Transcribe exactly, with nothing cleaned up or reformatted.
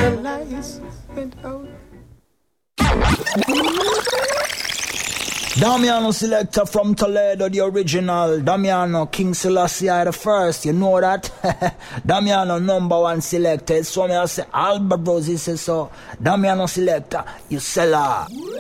lights went out. Damiano Selector from Toledo, the original. Damiano, King Selassie the first. You know that? Damiano, number one selector. So me I say, Albert Rosie says so. Damiano Selector, you seller.